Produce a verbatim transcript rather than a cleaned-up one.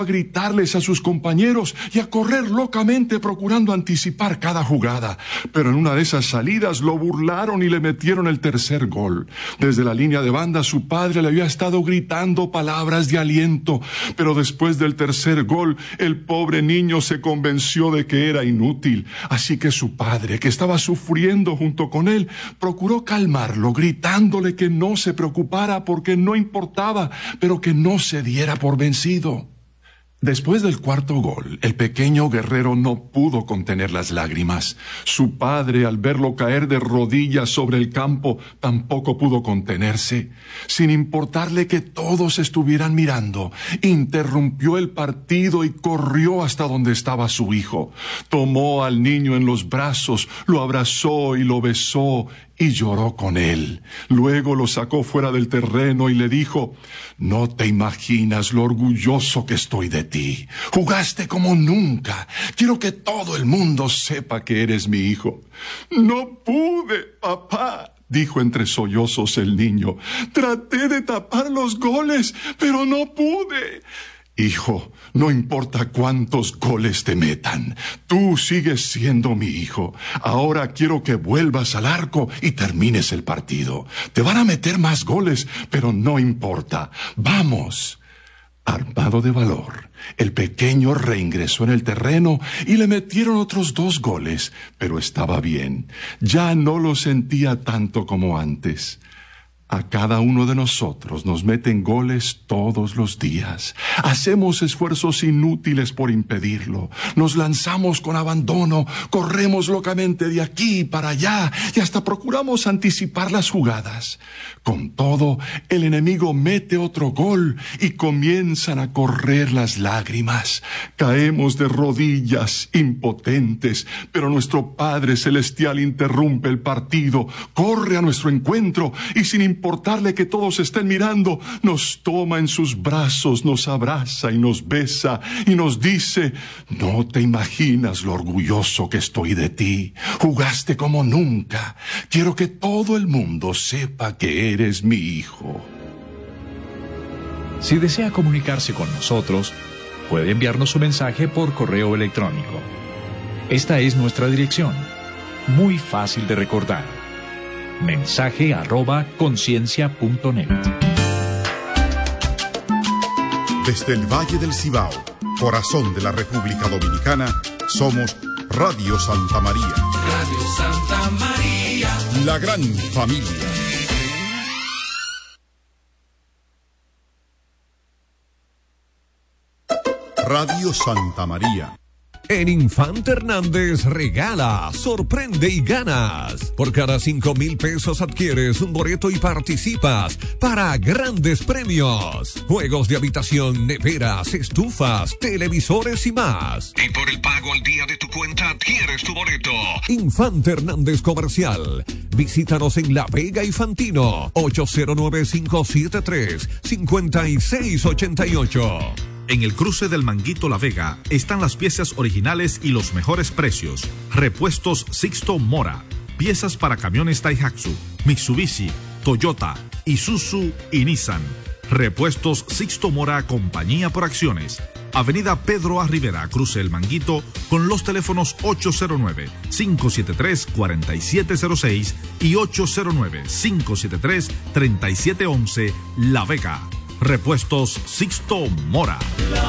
a gritarles a sus compañeros y a correr locamente procurando anticipar cada jugada. Pero en una de esas salidas lo burlaron y le metieron el tercer gol. Desde la línea de banda su padre le había estado gritando palabras de aliento, pero después del tercer gol el pobre niño se convenció de que era inútil. Así que su padre, que estaba sufriendo junto con él, procuró calmarlo gritándole que no se preocupara porque no importaba, pero que no se diera por vencido. Después del cuarto gol, el pequeño guerrero no pudo contener las lágrimas. Su padre, al verlo caer de rodillas sobre el campo, tampoco pudo contenerse. Sin importarle que todos estuvieran mirando, interrumpió el partido y corrió hasta donde estaba su hijo. Tomó al niño en los brazos, lo abrazó y lo besó y lloró con él. Luego lo sacó fuera del terreno y le dijo: «No te imaginas lo orgulloso que estoy de ti. Jugaste como nunca. Quiero que todo el mundo sepa que eres mi hijo». «No pude, papá», dijo entre sollozos el niño. «Traté de tapar los goles, pero no pude». «Hijo, no importa cuántos goles te metan, tú sigues siendo mi hijo. Ahora quiero que vuelvas al arco y termines el partido. Te van a meter más goles, pero no importa. ¡Vamos!». Armado de valor, el pequeño reingresó en el terreno y le metieron otros dos goles, pero estaba bien. Ya no lo sentía tanto como antes. A cada uno de nosotros nos meten goles todos los días. Hacemos esfuerzos inútiles por impedirlo. Nos lanzamos con abandono, corremos locamente de aquí para allá y hasta procuramos anticipar las jugadas. Con todo, el enemigo mete otro gol y comienzan a correr las lágrimas. Caemos de rodillas, impotentes, pero nuestro Padre Celestial interrumpe el partido, corre a nuestro encuentro y sin importarle que todos estén mirando, nos toma en sus brazos, nos abraza y nos besa y nos dice: «No te imaginas lo orgulloso que estoy de ti. Jugaste como nunca. Quiero que todo el mundo sepa que eres mi hijo». Si desea comunicarse con nosotros, puede enviarnos su mensaje por correo electrónico. Esta es nuestra dirección, muy fácil de recordar: mensaje arroba conciencia punto net. Desde el Valle del Cibao, corazón de la República Dominicana, somos Radio Santa María. Radio Santa María, la gran familia. Radio Santa María. En Infante Hernández regala, sorprende y ganas. Por cada cinco mil pesos adquieres un boleto y participas para grandes premios. Juegos de habitación, neveras, estufas, televisores y más. Y por el pago al día de tu cuenta adquieres tu boleto. Infante Hernández Comercial. Visítanos en La Vega y Fantino. ocho cero nueve, cinco siete tres, cinco seis ocho ocho. En el cruce del Manguito La Vega están las piezas originales y los mejores precios. Repuestos Sixto Mora. Piezas para camiones Daihatsu, Mitsubishi, Toyota, Isuzu y Nissan. Repuestos Sixto Mora, compañía por acciones. Avenida Pedro A. Rivera, cruce El Manguito, con los teléfonos ocho cero nueve, cinco siete tres, cuatro siete cero seis y ocho cero nueve, cinco siete tres, tres siete uno uno, La Vega. Repuestos Sixto Mora.